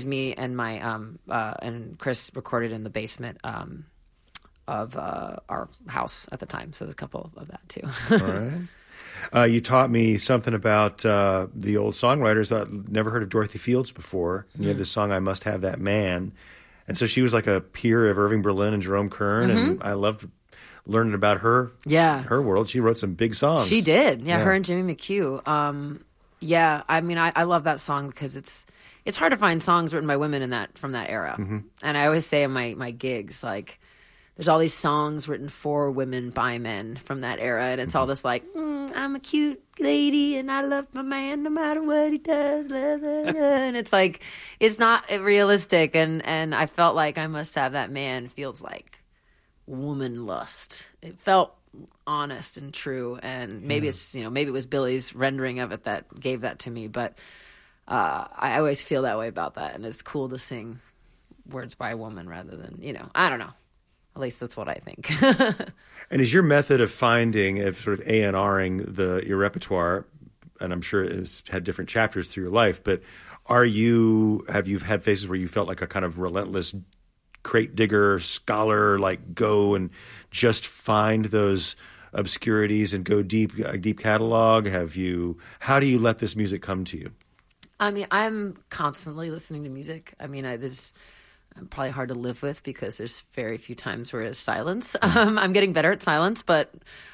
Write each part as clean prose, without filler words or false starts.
me and my and Chris recorded in the basement of our house at the time. So there's a couple of that too. All right. You taught me something about the old songwriters. I'd never heard of Dorothy Fields before. And you had this song, I Must Have That Man. And so she was like a peer of Irving Berlin and Jerome Kern. And I loved learning about her world. She wrote some big songs. She did. Yeah, her and Jimmy McHugh. Yeah, I mean, I love that song because it's hard to find songs written by women from that era. And I always say in my gigs, like, there's all these songs written for women by men from that era, and it's all this like, I'm a cute lady and I love my man no matter what he does, and it's like, it's not realistic, and I felt like I Must Have That Man feels like woman lust. It felt honest and true, and maybe it's maybe it was Billy's rendering of it that gave that to me, but I always feel that way about that, and it's cool to sing words by a woman rather than I don't know. At least that's what I think. And is your method of finding, of sort of A&Ring your repertoire, and I'm sure it's had different chapters through your life, but have you had phases where you felt like a kind of relentless crate digger, scholar, like go and just find those obscurities and go deep catalog? How do you let this music come to you? I mean, I'm constantly listening to music. I mean, I'm probably hard to live with because there's very few times where it's silence. I'm getting better at silence, but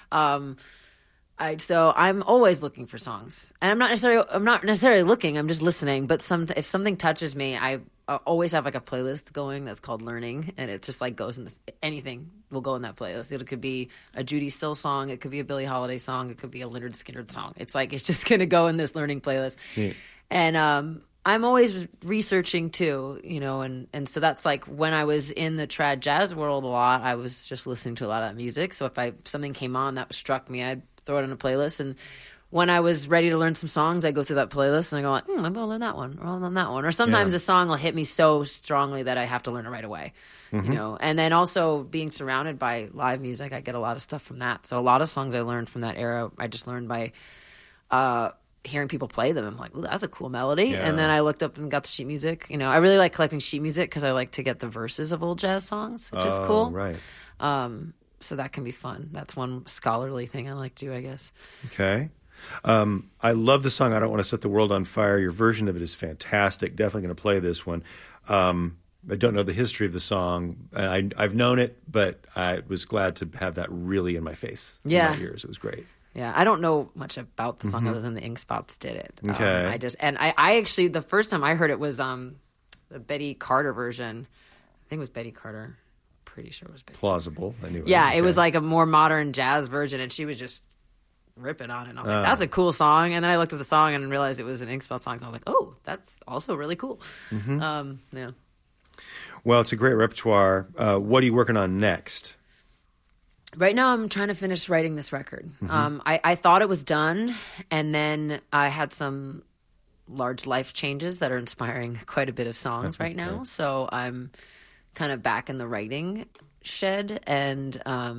so I'm always looking for songs, and I'm not necessarily looking. I'm just listening. But if something touches me, I always have like a playlist going that's called Learning, and it just like goes in anything will go in that playlist. It could be a Judy Still song, it could be a Billie Holiday song, it could be a Lynyrd Skynyrd song. It's like it's just gonna go in this Learning playlist, and I'm always researching too, and so that's like when I was in the trad jazz world a lot, I was just listening to a lot of that music. So if something came on that struck me, I'd throw it in a playlist. And when I was ready to learn some songs, I go through that playlist and I go like, maybe I'll learn that one, or I'll learn that one. Or sometimes a song will hit me so strongly that I have to learn it right away, And then also being surrounded by live music, I get a lot of stuff from that. So a lot of songs I learned from that era, I just learned by hearing people play them. I'm like, ooh, that's a cool melody. Yeah. And then I looked up and got the sheet music. I really like collecting sheet music because I like to get the verses of old jazz songs, which is cool. Right. So that can be fun. That's one scholarly thing I like to do, I guess. Okay. I love the song I Don't Want to Set the World on Fire. Your version of it is fantastic. Definitely going to play this one. I don't know the history of the song. I've known it, but I was glad to have that really in my face. In my ears. It was great. Yeah, I don't know much about the song other than the Ink Spots did it. Okay. I actually, the first time I heard it was the Betty Carter version. I think it was Betty Carter. Pretty sure it was Betty. Plausible. Anyway. Yeah, it was like a more modern jazz version, and she was just ripping on it. And I was like, that's a cool song. And then I looked at the song and realized it was an Ink Spot song. And I was like, oh, that's also really cool. Yeah. Well, it's a great repertoire. What are you working on next? Right now, I'm trying to finish writing this record. I thought it was done, and then I had some large life changes that are inspiring quite a bit of songs right now. So I'm kind of back in the writing shed, and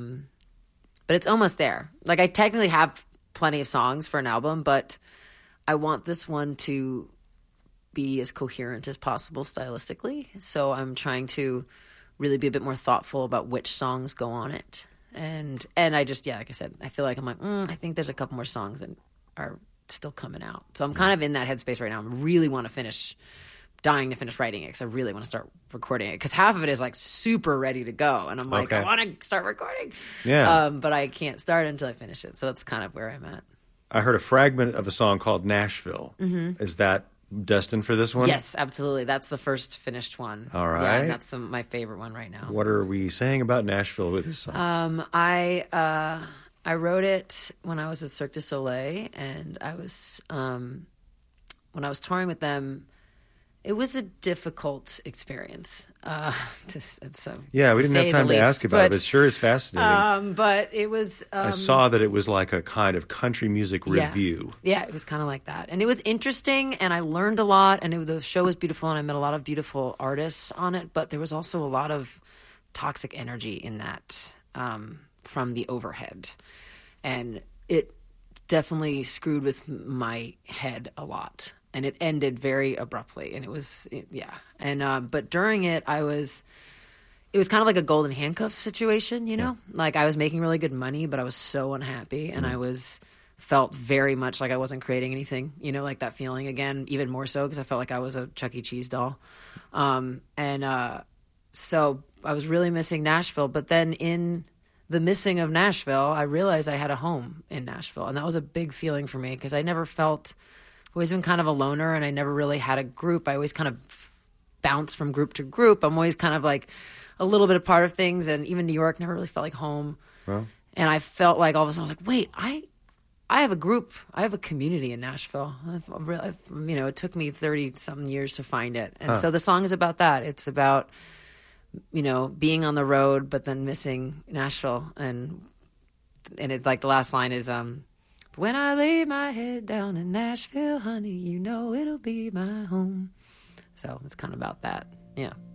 but it's almost there. Like, I technically have plenty of songs for an album, but I want this one to be as coherent as possible stylistically. So I'm trying to really be a bit more thoughtful about which songs go on it. And I just, like I said, I feel like I'm like, I think there's a couple more songs that are still coming out. So I'm kind of in that headspace right now. I really want to dying to finish writing it because I really want to start recording it. Because half of it is like super ready to go. And I'm like, I want to start recording. Yeah. But I can't start until I finish it. So that's kind of where I'm at. I heard a fragment of a song called Nashville. Is that destined for this one? Yes, absolutely. That's the first finished one. All right. Yeah, and that's my favorite one right now. What are we saying about Nashville with this song? I wrote it when I was at Cirque du Soleil, and I was when I was touring with them. It was a difficult experience. We didn't have time to ask about it, but it sure is fascinating. But it was... I saw that it was like a kind of country music review. Yeah, it was kind of like that. And it was interesting, and I learned a lot, and the show was beautiful, and I met a lot of beautiful artists on it, but there was also a lot of toxic energy in that from the overhead. And it definitely screwed with my head a lot. and it ended very abruptly. And but during it, it was kind of like a golden handcuff situation, you know? Like I was making really good money, but I was so unhappy, and felt very much like I wasn't creating anything, you know, like that feeling again, even more so because I felt like I was a Chuck E. Cheese doll. So I was really missing Nashville. But then in the missing of Nashville, I realized I had a home in Nashville. And that was a big feeling for me because I never felt, always been kind of a loner, and I never really had a group. I always kind of bounce from group to group. I'm always kind of like a little bit a part of things. And even New York never really felt like home. Well. And I felt like all of a sudden I was like, wait, I have a group. I have a community in Nashville. You know, it took me 30-something years to find it. And so the song is about that. It's about, you know, being on the road, but then missing Nashville. And it's like the last line is, when I lay my head down in Nashville, honey, you know it'll be my home. So it's kind of about that. Yeah.